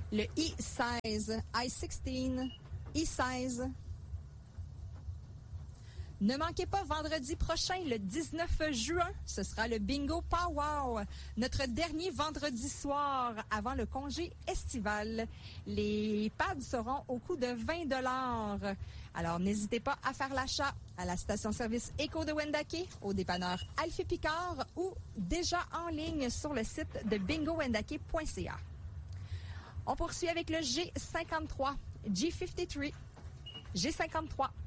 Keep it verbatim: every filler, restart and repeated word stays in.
le I seize, I seize, I seize. Ne manquez pas vendredi prochain, le dix-neuf juin, ce sera le Bingo Pow-Wow, notre dernier vendredi soir avant le congé estival. Les pads seront au coût de vingt dollars. Alors, n'hésitez pas à faire l'achat à la station-service Éco de Wendake, au dépanneur Alphie Picard ou déjà en ligne sur le site de bingo wendake point c a. On poursuit avec le G cinquante-trois, G cinquante-trois. G cinquante-trois.